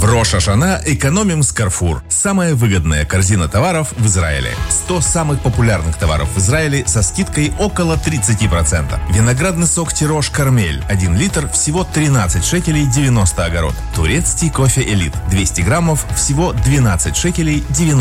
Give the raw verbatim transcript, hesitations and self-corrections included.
Рош ха-Шана экономим с Carrefour. Самая выгодная корзина товаров в Израиле. сто самых популярных товаров в Израиле со скидкой около тридцать процентов. Виноградный сок Тирош Кармель. один литр всего тринадцать шекелей девяносто агород. Турецкий кофе Элит. двести граммов всего двенадцать шекелей девяносто